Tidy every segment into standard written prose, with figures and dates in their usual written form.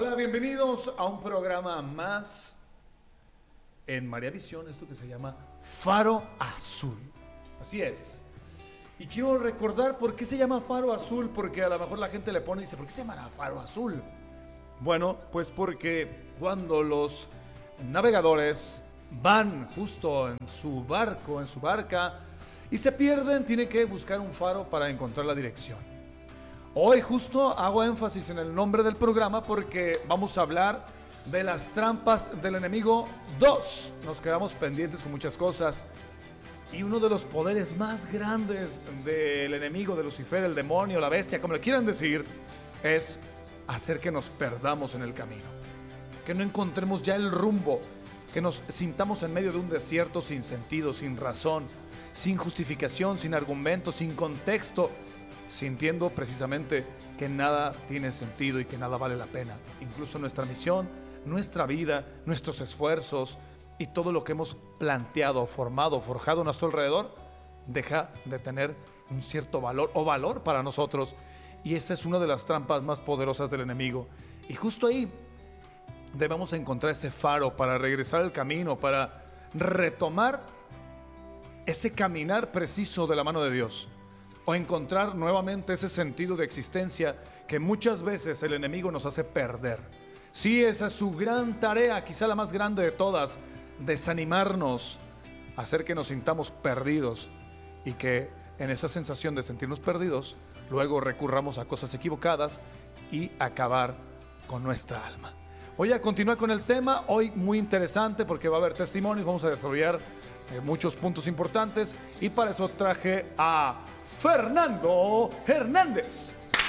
Hola, bienvenidos a un programa más en María Visión, esto que se llama Faro Azul. Así es. Y quiero recordar por qué se llama Faro Azul, porque a lo mejor la gente le pone y dice, ¿por qué se llama Faro Azul? Bueno, pues porque cuando los navegadores van justo en su barco, en su barca, y se pierden, tienen que buscar un faro para encontrar la dirección. Hoy justo hago énfasis en el nombre del programa porque vamos a hablar de las trampas del enemigo 2. Nos quedamos pendientes con muchas cosas. Y uno de los poderes más grandes del enemigo, de Lucifer, el demonio, la bestia, como le quieran decir, es hacer que nos perdamos en el camino. Que no encontremos ya el rumbo. Que nos sintamos en medio de un desierto sin sentido, sin razón, sin justificación, sin argumento, sin contexto, sintiendo precisamente que nada tiene sentido y que nada vale la pena. Incluso nuestra misión, nuestra vida, nuestros esfuerzos y todo lo que hemos planteado, formado, forjado a nuestro alrededor, deja de tener un cierto valor o valor para nosotros. Y esa es una de las trampas más poderosas del enemigo. Y justo ahí debemos encontrar ese faro para regresar al camino, para retomar ese caminar preciso de la mano de Dios. O encontrar nuevamente ese sentido de existencia que muchas veces el enemigo nos hace perder. Sí, esa es su gran tarea, quizá la más grande de todas, desanimarnos, hacer que nos sintamos perdidos y que en esa sensación de sentirnos perdidos, luego recurramos a cosas equivocadas y acabar con nuestra alma. Voy a continuar con el tema, hoy muy interesante porque va a haber testimonios, vamos a desarrollar muchos puntos importantes y para eso traje a Fernando Hernández.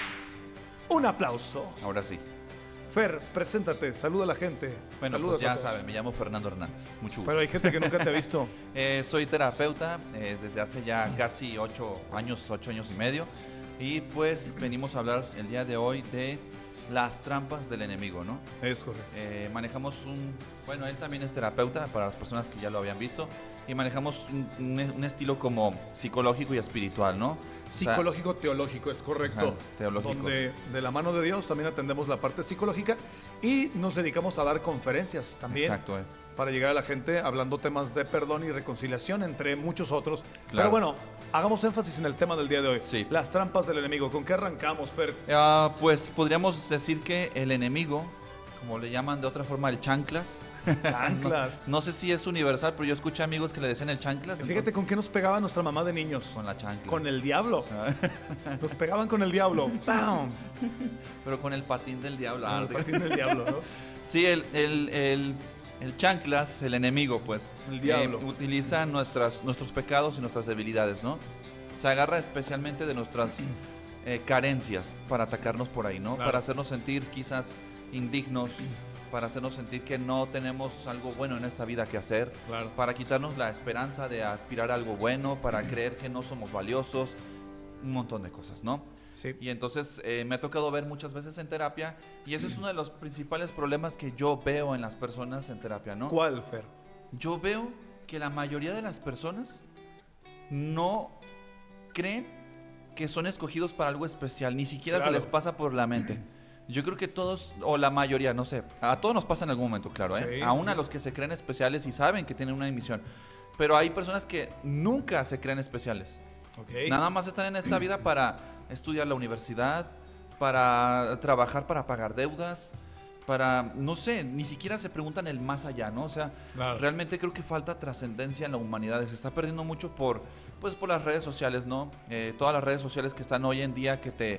Un aplauso. Ahora sí. Fer, preséntate, saluda a la gente. Bueno, Saludos pues ya a todos. saben, me llamo Fernando Hernández. Mucho gusto. Pero hay gente que nunca te ha visto. Soy terapeuta desde hace ya casi 8 años y medio. Y pues venimos a hablar el día de hoy de las trampas del enemigo, ¿no? Es correcto. Manejamos bueno, él también es terapeuta para las personas que ya lo habían visto. Y manejamos un estilo como psicológico y espiritual, ¿no? Psicológico, teológico, es correcto. Ajá, teológico. Donde de la mano de Dios también atendemos la parte psicológica y nos dedicamos a dar conferencias también. Exacto. Para llegar a la gente hablando temas de perdón y reconciliación, entre muchos otros. Claro. Pero bueno, hagamos énfasis en el tema del día de hoy. Sí. Las trampas del enemigo. ¿Con qué arrancamos, Fer? Pues podríamos decir que el enemigo, como le llaman de otra forma, el chanclas. Chanclas. No sé si es universal, pero yo escuché amigos que le decían el chanclas. Fíjate entonces, con qué nos pegaba nuestra mamá de niños. con la chancla. Con el diablo. Nos pegaban con el diablo. ¡Pam! Pero con el patín del diablo. El patín del diablo, ¿no? Sí, el chanclas, el enemigo, pues. El diablo. Utiliza nuestros pecados y nuestras debilidades, ¿no? Se agarra especialmente de nuestras carencias para atacarnos por ahí, ¿no? Claro. Para hacernos sentir quizás indignos, para hacernos sentir que no tenemos algo bueno en esta vida que hacer, Claro. para quitarnos la esperanza de aspirar a algo bueno, para creer que no somos valiosos, un montón de cosas, ¿no? Sí. Y entonces me ha tocado ver muchas veces en terapia y ese es uno de los principales problemas que yo veo en las personas en terapia, ¿no? ¿Cuál, Fer? Yo veo que la mayoría de las personas no creen que son escogidos para algo especial, ni siquiera Claro. se les pasa por la mente. Yo creo que todos, o la mayoría, no sé, a todos nos pasa en algún momento, claro, ¿eh? Sí, Aún a sí. los que se creen especiales y saben que tienen una misión. Pero hay personas que nunca se creen especiales. Ok. Nada más están en esta vida para estudiar la universidad, para trabajar para pagar deudas, para, no sé, ni siquiera se preguntan el más allá, ¿no? O sea, Claro. realmente creo que falta trascendencia en la humanidad. Se está perdiendo mucho por las redes sociales, ¿no? Todas las redes sociales que están hoy en día que te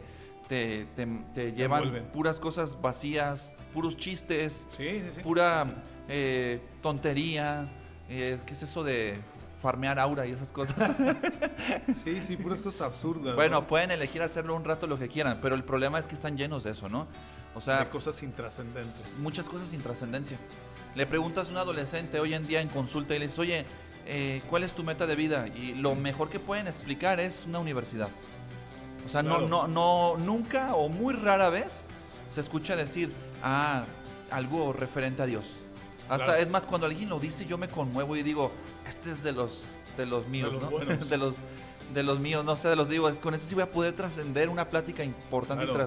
llevan envuelven. puras cosas vacías, puros chistes, Sí, sí, sí. pura tontería. ¿Qué es eso de farmear aura y esas cosas? Sí, sí, puras cosas absurdas. Bueno, ¿no? pueden elegir hacerlo un rato lo que quieran, pero el problema es que están llenos de eso, ¿no? O sea, De cosas intrascendentes. muchas cosas sin trascendencia. Le preguntas a un adolescente hoy en día en consulta y le dices, oye, ¿cuál es tu meta de vida? Y lo mejor que pueden explicar es una universidad. O sea, Claro. nunca o muy rara vez se escucha decir, algo referente a Dios. Hasta Claro. es más, cuando alguien lo dice, yo me conmuevo y digo, este es de los míos, De los ¿no? buenos. de los míos, no sé, de los digo, con este sí voy a poder trascender una plática importante. Claro.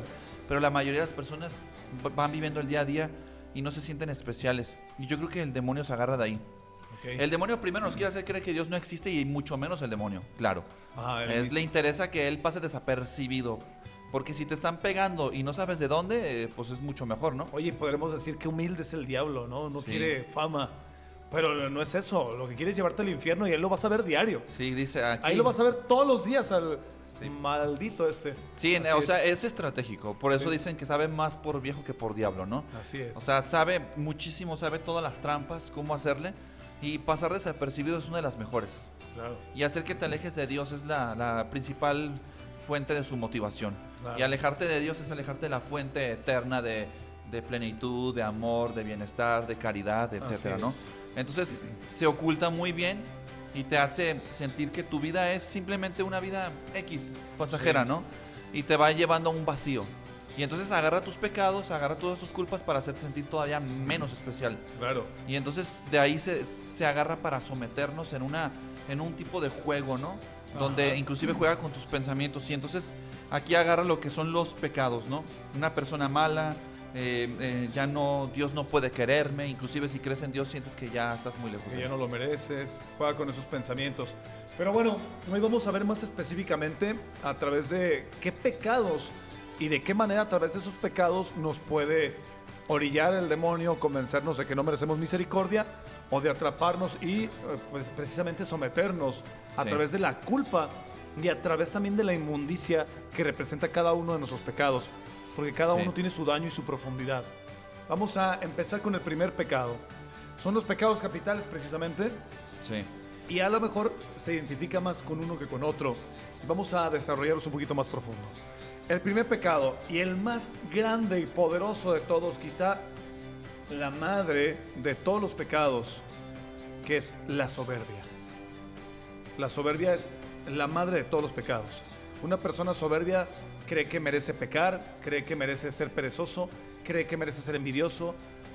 pero la mayoría de las personas van viviendo el día a día y no se sienten especiales. Y yo creo que el demonio se agarra de ahí. Okay. El demonio primero nos quiere hacer creer que Dios no existe y mucho menos el demonio, claro. Le interesa que él pase desapercibido. Porque si te están pegando y no sabes de dónde, pues es mucho mejor, ¿no? Oye, podremos decir que humilde es el diablo, ¿no? No Sí. quiere fama. Pero no es eso. Lo que quiere es llevarte al infierno y él lo vas a ver diario. Sí, dice aquí. Ahí lo vas a ver todos los días al Sí. maldito este. Sí, Así o sea, es estratégico. Por eso Sí. dicen que sabe más por viejo que por diablo, ¿no? Así es. O sea, sabe muchísimo, sabe todas las trampas, cómo hacerle. Y pasar desapercibido es una de las mejores. Claro. Y hacer que te alejes de Dios es la principal fuente de su motivación. Claro. Y alejarte de Dios es alejarte de la fuente eterna de plenitud, de amor, de bienestar, de caridad, etcétera, Así ¿no? es. Entonces se oculta muy bien y te hace sentir que tu vida es simplemente una vida X, pasajera, Sí. ¿no? Y te va llevando a un vacío. Y entonces agarra tus pecados, agarra todas tus culpas para hacerte sentir todavía menos especial. Claro. Y entonces de ahí se agarra para someternos en un tipo de juego, ¿no? Donde Ajá. inclusive juega con tus pensamientos. Y entonces aquí agarra lo que son los pecados, ¿no? Una persona mala, ya no, Dios no puede quererme. Inclusive si crees en Dios sientes que ya estás muy lejos Que de ya él. no lo mereces. Juega con esos pensamientos. Pero bueno, hoy vamos a ver más específicamente a través de qué pecados y de qué manera a través de esos pecados nos puede orillar el demonio, convencernos de que no merecemos misericordia o de atraparnos y pues precisamente someternos a Sí. través de la culpa y a través también de la inmundicia que representa cada uno de nuestros pecados, porque cada Sí. uno tiene su daño y su profundidad. Vamos a empezar con el primer pecado. Son los pecados capitales precisamente Sí, y a lo mejor se identifica más con uno que con otro. Vamos a desarrollarlos un poquito más profundo. El primer pecado y el más grande y poderoso de todos, quizá la madre de todos los pecados, que es la soberbia. La soberbia es la madre de todos los pecados. Una persona soberbia cree que merece pecar, cree que merece ser perezoso, cree que merece ser envidioso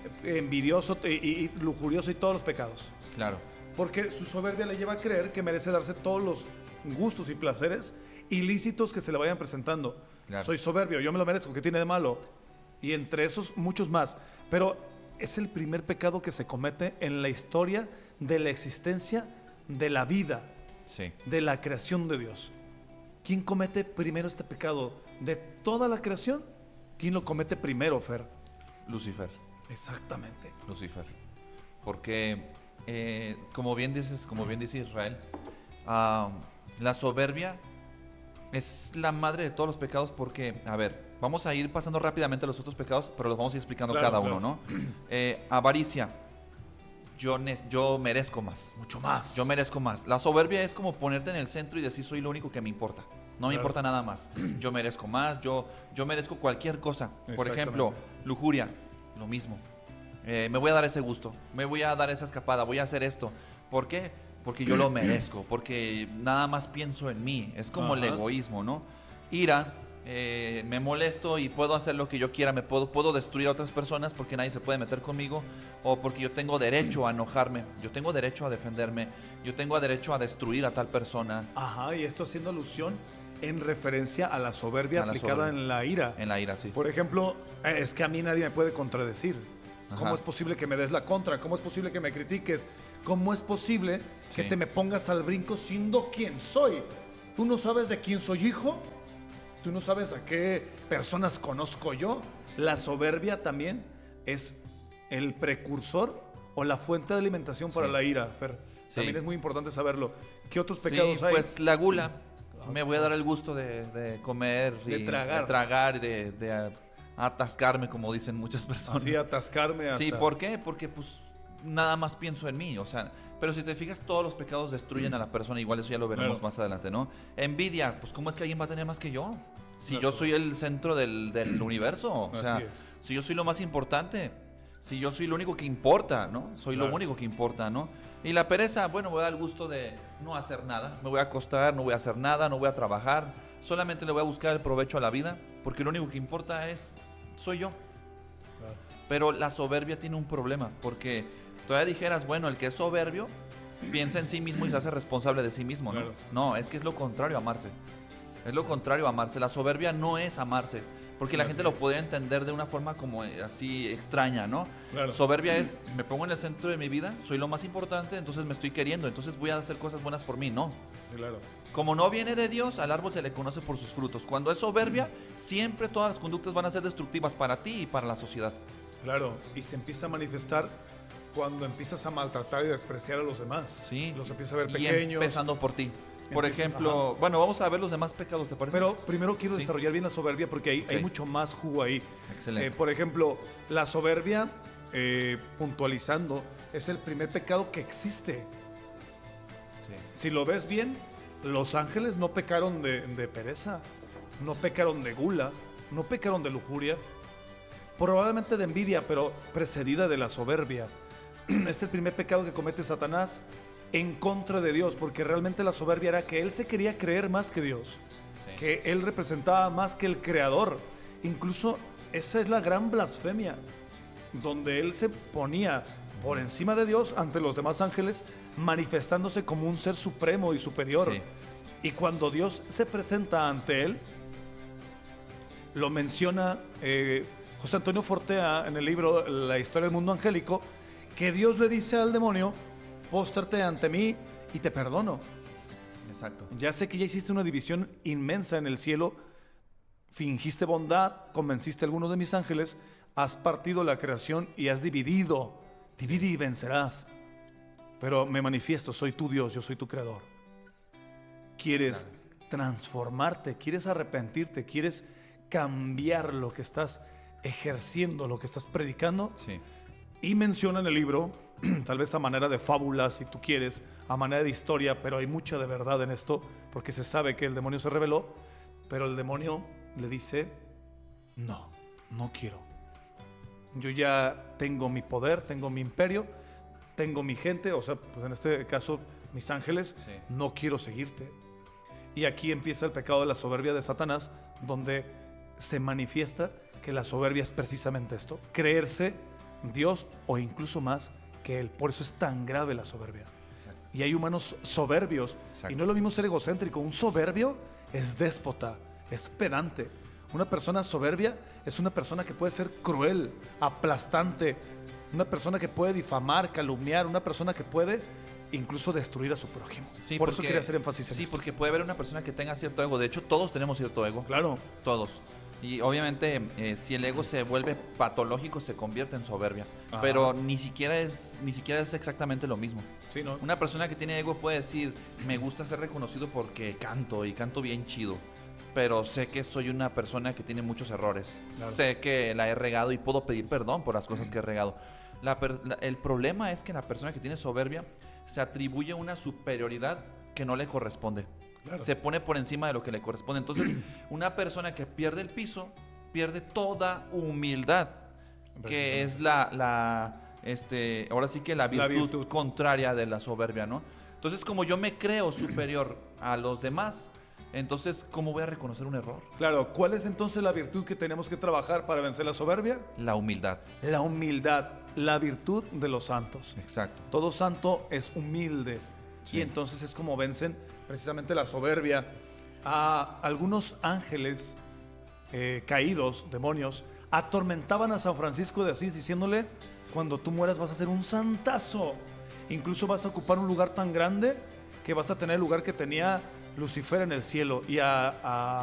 y lujurioso y todos los pecados. claro. Porque su soberbia le lleva a creer que merece darse todos los gustos y placeres ilícitos que se le vayan presentando. Claro. Soy soberbio, yo me lo merezco, ¿qué tiene de malo? Y entre esos muchos más. Pero es el primer pecado que se comete en la historia de la existencia de la vida, Sí. de la creación de Dios. ¿Quién comete primero este pecado? De toda la creación, ¿quién lo comete primero, Fer? Lucifer. Exactamente. Lucifer. Porque, como bien dice Israel, la soberbia es la madre de todos los pecados porque, a ver, vamos a ir pasando rápidamente los otros pecados, pero los vamos a ir explicando Claro, cada claro. uno, ¿no? Avaricia. Yo merezco más. Mucho más. Yo merezco más. La soberbia es como ponerte en el centro y decir soy lo único que me importa. No me Claro. importa nada más. Yo merezco más, yo merezco cualquier cosa. Por ejemplo, Exactamente. lujuria, lo mismo. Me voy a dar ese gusto, me voy a dar esa escapada, voy a hacer esto. ¿Por qué? Porque yo lo merezco, porque nada más pienso en mí. Es como el Ajá. egoísmo, ¿no? Ira, me molesto y puedo hacer lo que yo quiera, puedo destruir a otras personas porque nadie se puede meter conmigo o porque yo tengo derecho a enojarme, yo tengo derecho a defenderme, yo tengo derecho a destruir a tal persona. Ajá, y esto haciendo alusión en referencia a la soberbia A la aplicada soberbia. en la ira. En la ira, sí. Por ejemplo, es que a mí nadie me puede contradecir. ¿Cómo Ajá. es posible que me des la contra? ¿Cómo es posible que me critiques? ¿Cómo es posible que Sí. te me pongas al brinco siendo quien soy? ¿Tú no sabes de quién soy hijo? ¿Tú no sabes a qué personas conozco yo? La soberbia también es el precursor o la fuente de alimentación para Sí. la ira, Fer. Sí. También es muy importante saberlo. ¿Qué otros Sí, pecados hay? pues la gula. Me voy a dar el gusto de comer De y tragar. de tragar, de atascarme, como dicen muchas personas. Así atascarme hasta... Sí, ¿por qué? Porque pues nada más pienso en mí, o sea, pero si te fijas todos los pecados destruyen a la persona, igual eso ya lo veremos Claro. más adelante, ¿no? Envidia, pues ¿cómo es que alguien va a tener más que yo? Si Eso. yo soy el centro del universo, o sea, Así es. si yo soy lo más importante, si yo soy lo único que importa, ¿no? Soy Claro. lo único que importa, ¿no? Y la pereza, bueno, me voy a dar el gusto de no hacer nada, me voy a acostar, no voy a hacer nada, no voy a trabajar, solamente le voy a buscar el provecho a la vida, porque lo único que importa soy yo. Claro. Pero la soberbia tiene un problema, porque todavía dijeras, bueno, el que es soberbio piensa en sí mismo y se hace responsable de sí mismo, ¿no? Claro. No, es que es lo contrario a amarse. Es lo contrario a amarse. La soberbia no es amarse, Porque la Así gente lo es. puede entender de una forma como así extraña, ¿no? Claro. Soberbia es, me pongo en el centro de mi vida, soy lo más importante, entonces me estoy queriendo, entonces voy a hacer cosas buenas por mí. No. Claro. Como no viene de Dios, al árbol se le conoce por sus frutos. Cuando es soberbia, siempre todas las conductas van a ser destructivas para ti y para la sociedad. Claro, y se empieza a manifestar cuando empiezas a maltratar y despreciar a los demás. Sí. Los empiezas a ver Y pequeños. empezando por ti. Por Empieza- ejemplo, bueno, vamos a ver los demás pecados, ¿te parece? Pero primero quiero Sí. desarrollar bien la soberbia porque hay Ok. mucho más jugo ahí. Excelente. Por ejemplo, la soberbia, puntualizando, es el primer pecado que existe. Sí. Si lo ves bien, los ángeles no pecaron de pereza, no pecaron de gula, no pecaron de lujuria, probablemente de envidia, pero precedida de la soberbia. Es el primer pecado que comete Satanás en contra de Dios, porque realmente la soberbia era que él se quería creer más que Dios, Sí. que él representaba más que el Creador. Incluso esa es la gran blasfemia, donde él se ponía por encima de Dios ante los demás ángeles, manifestándose como un ser supremo y superior. Sí. Y cuando Dios se presenta ante él, lo menciona José Antonio Fortea en el libro La historia del mundo angélico, que Dios le dice al demonio: póstrate ante mí y te perdono. Exacto. Ya sé que ya hiciste una división inmensa en el cielo, fingiste bondad, convenciste a algunos de mis ángeles, has partido la creación y has dividido. Divide y vencerás. Pero me manifiesto, soy tu Dios, yo soy tu creador. Quieres transformarte, quieres arrepentirte, quieres cambiar lo que estás ejerciendo, lo que estás predicando. Sí. Y menciona en el libro, tal vez a manera de fábula, si tú quieres, a manera de historia, pero hay mucha de verdad en esto, porque se sabe que el demonio se rebeló, pero el demonio le dice: no, no quiero. Yo ya tengo mi poder, tengo mi imperio, tengo mi gente, o sea, pues en este caso, mis ángeles, Sí. no quiero seguirte. Y aquí empieza el pecado de la soberbia de Satanás, donde se manifiesta que la soberbia es precisamente esto: creerse Dios o incluso más que Él. Por eso es tan grave la soberbia. Exacto. Y hay humanos soberbios. Exacto. Y no es lo mismo ser egocéntrico. Un soberbio es déspota, es pedante. Una persona soberbia es una persona que puede ser cruel, aplastante, una persona que puede difamar, calumniar, una persona que puede incluso destruir a su prójimo. Sí, Por eso porque- quería hacer énfasis en Sí, esto. porque puede haber una persona que tenga cierto ego. De hecho, todos tenemos cierto ego. Claro, Todos. Y obviamente, si el ego se vuelve patológico, se convierte en soberbia. Ajá. Pero ni siquiera es exactamente lo mismo. sí, ¿no? Una persona que tiene ego puede decir: me gusta ser reconocido porque canto y canto bien chido. Pero sé que soy una persona que tiene muchos errores. Claro. Sé que la he regado y puedo pedir perdón por las cosas que he regado. El problema es que la persona que tiene soberbia se atribuye una superioridad que no le corresponde. Claro. Se pone por encima de lo que le corresponde. Entonces, una persona que pierde el piso pierde toda humildad, que es ahora sí que la virtud contraria de la soberbia, ¿no? Entonces, como yo me creo superior a los demás, entonces, ¿cómo voy a reconocer un error? Claro, ¿cuál es entonces la virtud que tenemos que trabajar para vencer la soberbia? La humildad. La humildad, la virtud de los santos. Exacto. Todo santo es humilde. Sí. Y entonces es como vencen precisamente la soberbia. A algunos ángeles caídos, demonios, atormentaban a San Francisco de Asís diciéndole: cuando tú mueras vas a ser un santazo. Incluso vas a ocupar un lugar tan grande que vas a tener el lugar que tenía Lucifer en el cielo. Y a